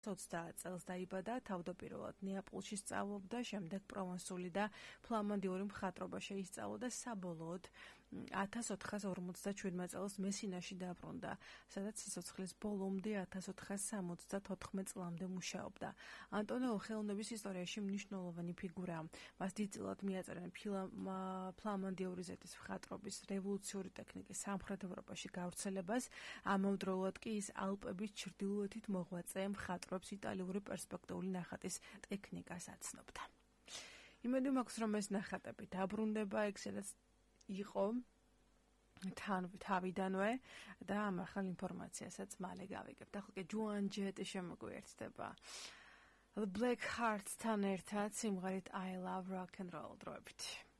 20 წელს დაიბადა, თავდაპირველად ნეაპოლში სწავლობდა, შემდეგ პროვანსული და ფლამანდიური მხატვრობა შეისწავლა და საბოლოოდ 1457 წელს მესინაში დაბრუნდა, სადაც სიცოცხლის ბოლომდე 1474 წლამდე მუშაობდა. ანტონიო ხელოვნების ისტორიაში მნიშვნელოვანი ფიგურაა. მას დიდწილად მიაწერენ ფლამანდიური ზეთის მხატვრობის რევოლუციური ტექნიკის სამხრეთ ევროპაში გავრცელებას, ამავდროულად კი ის ალპების ჩრდილოეთით მოღვაწე მხატვრობს იტალიური პერსპექტიული ნახატის ტექნიკას აცნობდა. იმედი მაქვს, რომ ეს ნახატები დაბრუნდება ეგ, სადაც იყო თავიდანვე და ამ ახალ ინფორმაციასაც მალე გავიგებთ. ახლა კი ჯოან ჯეტი შემოგვიერთდება The Black Hearts-თან ერთად სიმღერით I Love Rock and Roll დროებით.